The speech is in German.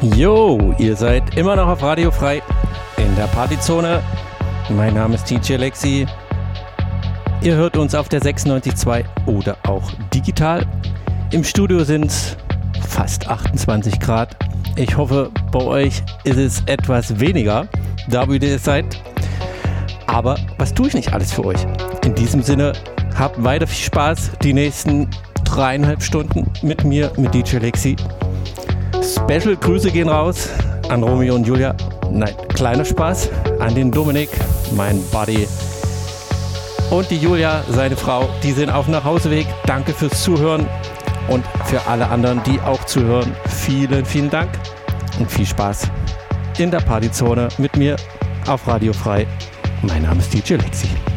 Jo, ihr seid immer noch auf Radio Frei in der Partyzone. Mein Name ist DJ Lexi. Ihr hört uns auf der 96.2 oder auch digital. Im Studio sind es fast 28 Grad. Ich hoffe, bei euch ist es etwas weniger, da wo ihr seid. Aber was tue ich nicht alles für euch? In diesem Sinne, habt weiter viel Spaß die nächsten 3,5 Stunden mit mir, mit DJ Lexi. Special Grüße gehen raus an Romeo und Julia. Nein, kleiner Spaß an den Dominik, mein Buddy. Und die Julia, seine Frau, die sind auf dem Nachhauseweg. Danke fürs Zuhören und für alle anderen, die auch zuhören. Vielen, vielen Dank und viel Spaß in der Partyzone mit mir auf Radio Frei. Mein Name ist DJ Lexi.